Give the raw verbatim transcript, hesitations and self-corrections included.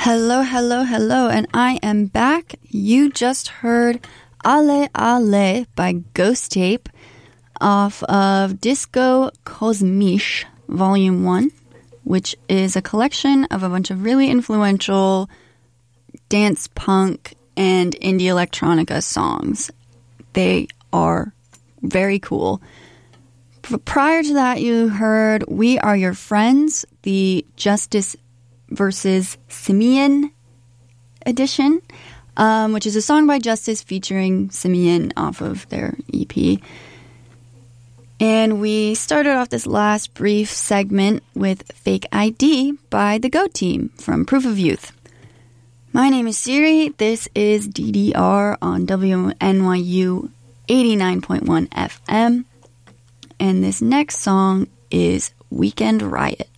Hello, hello, hello, and I am back. You just heard Ale Ale by Ghost Tape off of Disco Kosmisch Volume one, which is a collection of a bunch of really influential dance punk and indie electronica songs. They are very cool. Prior to that, you heard We Are Your Friends, the Justice versus Simeon edition, um, which is a song by Justice featuring Simeon off of their E P. And we started off this last brief segment with Fake I D by the Go Team from Proof of Youth. My name is Siri. This is D D R on W N Y U eighty-nine point one F M. And this next song is Weekend Riot.